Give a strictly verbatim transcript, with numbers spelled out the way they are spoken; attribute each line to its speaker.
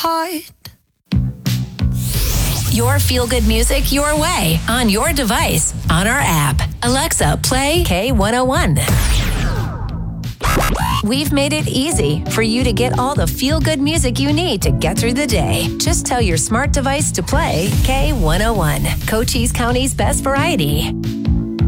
Speaker 1: heart.
Speaker 2: Your feel-good music your way, on your device, on our app. Alexa, play K one oh one. We've made it easy for you to get all the feel-good music you need to get through the day. Just tell your smart device to play K one oh one, Cochise County's best variety.